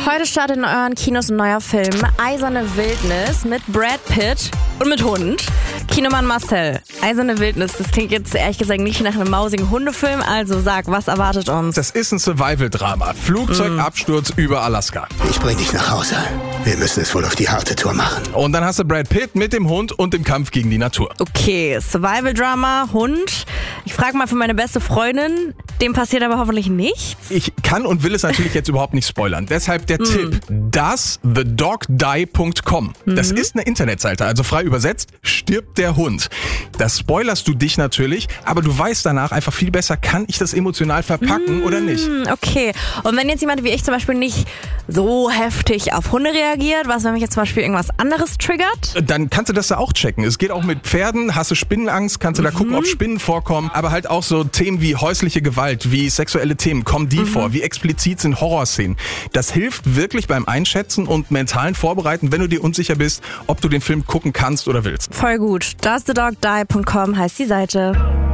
Heute startet in euren Kinos ein neuer Film, Eiserne Wildnis, mit Brad Pitt und mit Hund. Kinomann Marcel, Eiserne Wildnis, das klingt jetzt ehrlich gesagt nicht nach einem mausigen Hundefilm, also sag, was erwartet uns? Das ist ein Survival-Drama. Flugzeugabsturz über Alaska. Ich bring dich nach Hause. Wir müssen es wohl auf die harte Tour machen. Und dann hast du Brad Pitt mit dem Hund und dem Kampf gegen die Natur. Okay, Survival-Drama, Hund. Ich frage mal für meine beste Freundin, dem passiert aber hoffentlich nichts. Ich kann und will es natürlich jetzt überhaupt nicht spoilern. Deshalb der Tipp, das thedogdie.com. Das ist eine Internetseite, also frei übersetzt, stirbt der Hund. Das spoilerst du dich natürlich, aber du weißt danach einfach viel besser, kann ich das emotional verpacken oder nicht. Okay, und wenn jetzt jemand wie ich zum Beispiel nicht so heftig auf Hunde reagiert, was, wenn mich jetzt zum Beispiel irgendwas anderes triggert? Dann kannst du das da auch checken. Es geht auch mit Pferden, hast du Spinnenangst, kannst du da gucken, ob Spinnen vorkommen, aber halt auch so Themen wie häusliche Gewalt, wie sexuelle Themen, kommen die vor, wie explizit sind Horrorszenen. Das hilft wirklich beim Einschätzen und mentalen Vorbereiten, wenn du dir unsicher bist, ob du den Film gucken kannst oder willst. Voll gut. Doesthedogdie.com heißt die Seite.